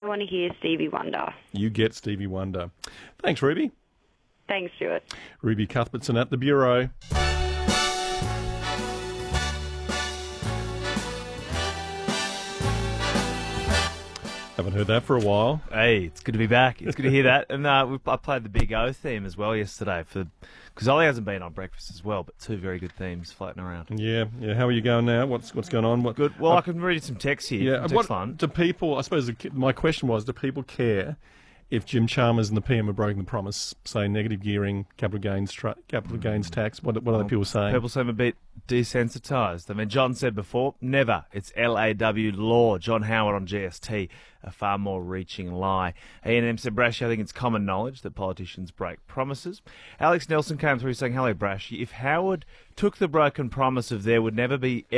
want to hear Stevie Wonder. You get Stevie Wonder. Thanks, Ruby. Thanks, Stuart. Ruby Cuthbertson at the Bureau. Haven't heard that for a while. Hey, it's good to be back. It's good to hear that. And I played the Big O theme as well yesterday because Ollie hasn't been on breakfast as well, but two very good themes floating around. Yeah. How are you going now? What's going on? Good. Well, I can read some text here. Yeah. What do people? I suppose my question was: do people care if Jim Chalmers and the PM are breaking the promise, say negative gearing, capital gains tax? What are people saying? People seem a bit desensitised. I mean, John said before, never. It's LAW law. John Howard on GST, a far more reaching lie. A&M said, Brashy, I think it's common knowledge that politicians break promises. Alex Nelson came through saying, hello, Brashy. If Howard took the broken promise of there would never ever be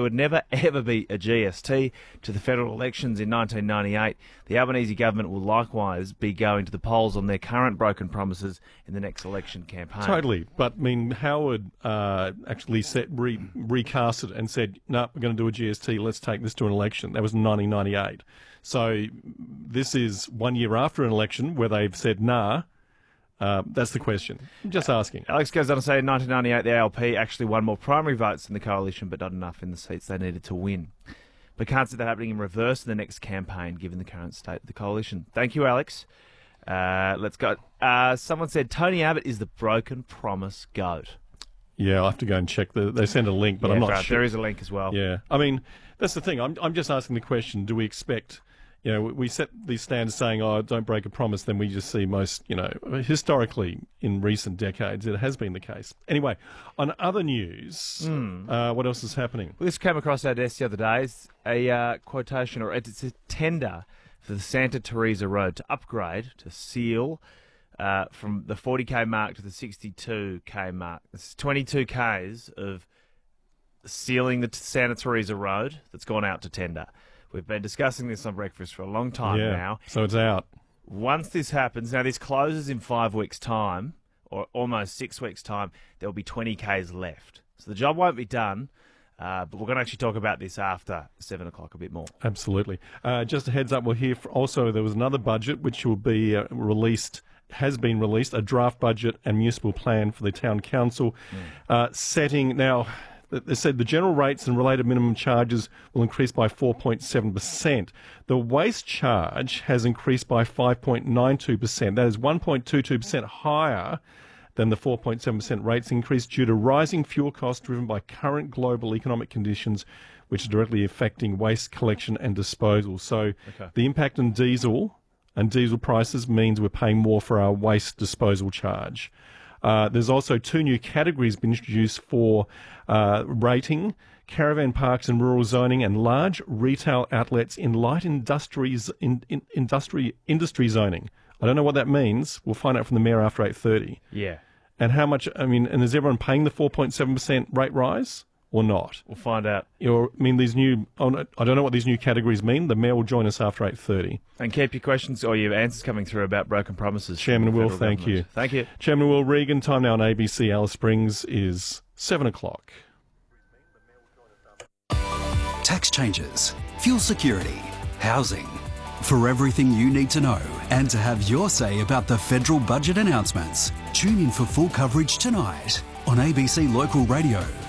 a GST to the federal elections in 1998, the Albanese government will likewise be going to the polls on their current broken promises in the next election campaign. Totally. But, I mean, Howard actually recast it and said, no, we're going to do a GST, let's take this to an election. That was in 1998. So this is 1 year after an election where they've said, nah. That's the question. I'm just asking. Alex goes on to say in 1998 the ALP actually won more primary votes than the coalition, but not enough in the seats they needed to win. But can't see that happening in reverse in the next campaign, given the current state of the coalition. Thank you, Alex. Let's go. Someone said Tony Abbott is the broken promise goat. Yeah, I'll have to go and check. They send a link, but I'm not sure. There is a link as well. Yeah. I mean, that's the thing. I'm just asking the question, do we expect... we set these standards saying, don't break a promise, then we just see most, historically in recent decades, it has been the case. Anyway, on other news, what else is happening? Well, this came across our desk the other day. It's a quotation, or it's a tender for the Santa Teresa Road to upgrade, to seal, from the 40k mark to the 62k mark. It's 22 k's of sealing the Santa Teresa Road that's gone out to tender. We've been discussing this on breakfast for a long time now. So it's out. Once this happens, now this closes in 5 weeks' time, or almost 6 weeks' time, there will be 20 k's left. So the job won't be done, but we're going to actually talk about this after 7 o'clock a bit more. Absolutely. Just a heads up, we'll hear also there was another budget which will be has been released, a draft budget and municipal plan for the town council, setting now... They said the general rates and related minimum charges will increase by 4.7%. The waste charge has increased by 5.92%. That is 1.22% higher than the 4.7% rates increase due to rising fuel costs driven by current global economic conditions, which are directly affecting waste collection and disposal. So the impact on diesel and diesel prices means we're paying more for our waste disposal charge. There's also 2 new categories been introduced for rating: caravan parks in rural zoning and large retail outlets in light industry zoning. I don't know what that means. We'll find out from the Mayor after 8:30. Yeah. And how much, and is everyone paying the 4.7% rate rise or not? We'll find out. I don't know what these new categories mean. The Mayor will join us after 8:30. And keep your questions or your answers coming through about broken promises. Chairman Will, thank you. Thank you. Chairman Will Regan, time now on ABC Alice Springs is 7 o'clock. Tax changes, fuel security, housing. For everything you need to know and to have your say about the federal budget announcements, tune in for full coverage tonight on ABC Local Radio.